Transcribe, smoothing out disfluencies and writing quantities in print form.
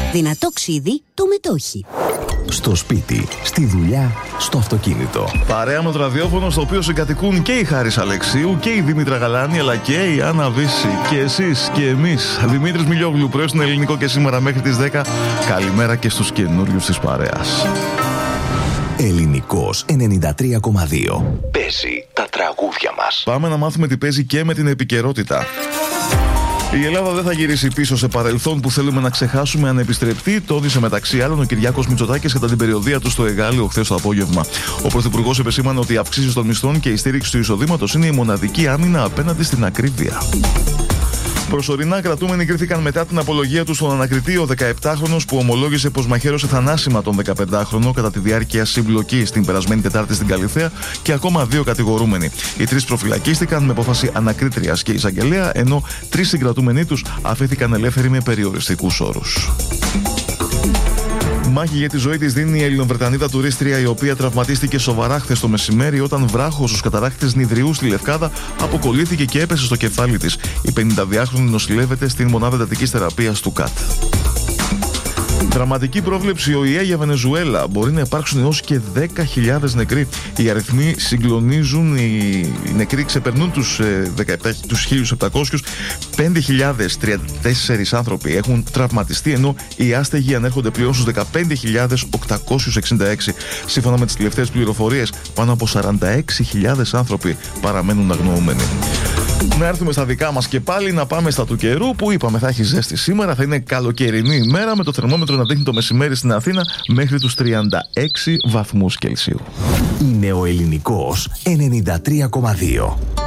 Δυνατό ξύδι το μετόχι. Στο σπίτι, στη δουλειά, στο αυτοκίνητο. Παρέα με το ραδιόφωνο στο οποίο συγκατοικούν και η Χάρης Αλεξίου και η Δήμητρα Γαλάνη, αλλά και η Άννα Βύση. Και εσείς και εμείς. Δημήτρης Μιλιόγλου, πρωί στον Ελληνικό και σήμερα μέχρι τις 10. Καλημέρα και στους καινούριους της παρέας. Ελληνικός 93,2. Παίζει τα τραγούδια μας. Πάμε να μάθουμε τι παίζει και με την επικαιρότητα. Η Ελλάδα δεν θα γυρίσει πίσω σε παρελθόν που θέλουμε να ξεχάσουμε αν επιστρεπτεί, το έδειξε μεταξύ άλλων ο Κυριάκος Μητσοτάκης κατά την περιοδεία του στο Εγάλεο χθες το απόγευμα. Ο Πρωθυπουργός επεσήμανε ότι οι αυξήσεις των μισθών και η στήριξη του εισοδήματος είναι η μοναδική άμυνα απέναντι στην ακρίβεια. Προσωρινά κρατούμενοι κρίθηκαν μετά την απολογία του στον ανακριτή ο 17χρονος που ομολόγησε πως μαχαίρωσε θανάσιμα τον 15χρονο κατά τη διάρκεια συμπλοκής την περασμένη Τετάρτη στην Καλιθέα και ακόμα 2 κατηγορούμενοι. Οι 3 προφυλακίστηκαν με απόφαση ανακρίτριας και εισαγγελέα, ενώ 3 συγκρατούμενοι τους αφήθηκαν ελεύθεροι με περιοριστικούς όρους. Μάχη για τη ζωή της δίνει η Ελληνοβρετανίδα τουρίστρια, η οποία τραυματίστηκε σοβαρά χθες το μεσημέρι όταν βράχος στους καταρράκτες Νιδριού στη Λευκάδα αποκολλήθηκε και έπεσε στο κεφάλι της. Η 52χρονη νοσηλεύεται στην μονάδα εντατικής θεραπείας του ΚΑΤ. Δραματική πρόβλεψη ΟΗΕ για Βενεζουέλα. Μπορεί να υπάρξουν έως και 10.000 νεκροί. Οι αριθμοί συγκλονίζουν. Οι νεκροί ξεπερνούν τους 1.700. 5.034 άνθρωποι έχουν τραυματιστεί, ενώ οι άστεγοι ανέρχονται πλέον στους 15.866. Σύμφωνα με τις τελευταίες πληροφορίες, πάνω από 46.000 άνθρωποι παραμένουν αγνοούμενοι. Να έρθουμε στα δικά μας και πάλι, να πάμε στα του καιρού που είπαμε θα έχει ζέστη σήμερα. Θα είναι καλοκαιρινή ημέρα με το θερμόμετρο να δείχνει το μεσημέρι στην Αθήνα μέχρι τους 36 βαθμούς Κελσίου. Είναι ο Ελληνικός 93,2.